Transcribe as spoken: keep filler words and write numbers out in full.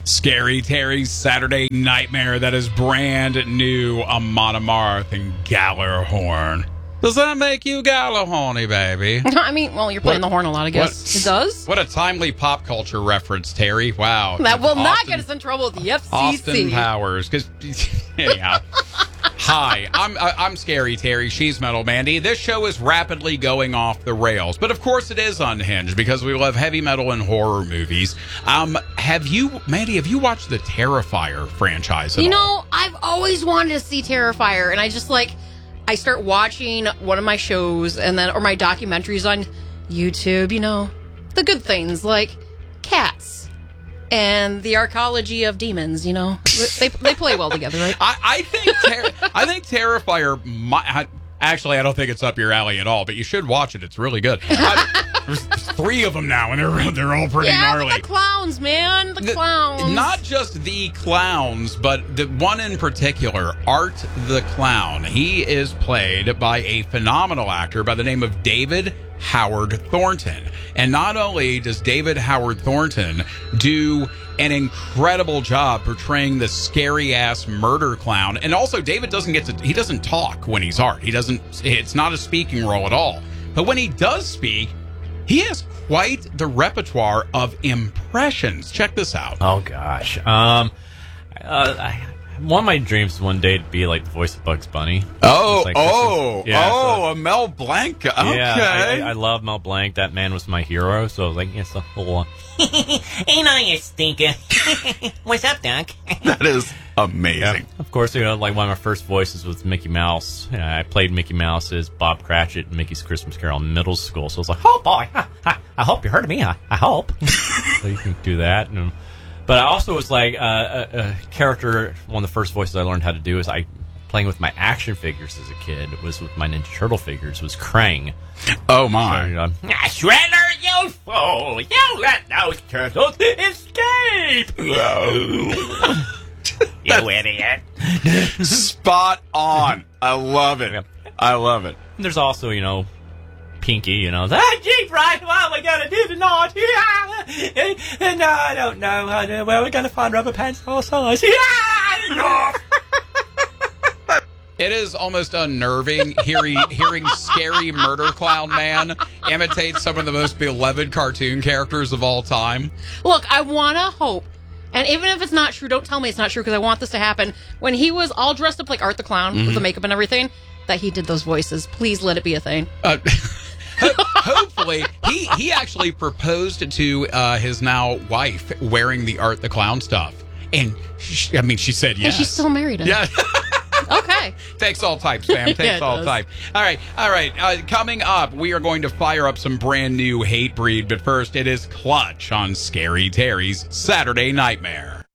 Scary Terry's Saturday Nightmare. That is brand new. Amon Amarth and Gjallarhorn. Does that make you Gjallarhorny, baby? I mean, well, you're playing What- the horn a lot, I guess. what- It does? What a timely pop culture reference, Terry. Wow. That will not Austin- get us in trouble with the F C C. Austin Powers. Because, anyhow. Hi, I'm I- I'm Scary Terry. She's Metal Mandy. This show is rapidly going off the rails, but of course it is unhinged because we love heavy metal and horror movies. Um, have you, Mandy? Have you watched the Terrifier franchise? At You all? know, I've always wanted to see Terrifier, and I just like, I start watching one of my shows and then, or my documentaries on YouTube, you know, the good things like Cats and the archaeology of demons, you know, they they play well together, right? I, I think ter- I think Terrifier. Might, actually, I don't think it's up your alley at all. But you should watch it. It's really good. I, there's, there's three of them now, and they're they're all pretty Yeah, gnarly. but the clowns, man, the, The- clowns. Not just the clowns, but the one in particular, Art the Clown. He is played by a phenomenal actor by the name of David Howard Thornton. And not only does David Howard Thornton do an incredible job portraying the scary ass murder clown, and also David doesn't get to, he doesn't talk when he's Art. He doesn't, it's not a speaking role at all. But when he does speak, he has quite the repertoire of impressions. Check this out. Oh gosh. Um, uh, I, one of my dreams is one day to be like the voice of Bugs Bunny. Oh, Just like oh, Christmas- yeah, oh, so- a Mel Blanc. Okay. Yeah, I, I, I love Mel Blanc. That man was my hero. So I was like, yes, a whole. Ain't I a stinker? What's up, Doc? that is amazing. Of course, you know, like one of my first voices was Mickey Mouse. You know, I played Mickey Mouse as Bob Cratchit in Mickey's Christmas Carol in middle school. So I was like, oh boy, I, I, I hope you heard of me. I, I hope. So you can do that. And, but I also was like uh, a, a character. One of the first voices I learned how to do is I playing with my action figures as a kid. It was with my Ninja Turtle figures. Was Krang. Oh my. So, you know, Ah, Shredder, you fool! You let those turtles escape! You idiot! Spot on. I love it. I love it. And there's also, you know, Pinky, you know, that Jeep right, what are we gonna do tonight? Yeah. No, I don't know. I don't know where we're gonna find rubber pants all size. Yeah. It is almost unnerving hearing hearing scary murder clown man imitate some of the most beloved cartoon characters of all time. Look, I want to hope, and even if it's not true, don't tell me it's not true because I want this to happen. When he was all dressed up like Art the Clown Mm-hmm. with the makeup and everything, that he did those voices. Please let it be a thing. Uh, hopefully, he he actually proposed to uh, his now wife wearing the Art the Clown stuff, and she, I mean, she said yes. And she's still married. Yeah. Okay. Takes all types, fam. Takes Yeah, it all does. types. All right, all right. Uh, coming up, we are going to fire up some brand new hate breed, but first, it is Clutch on Scary Terry's Saturday Nightmare.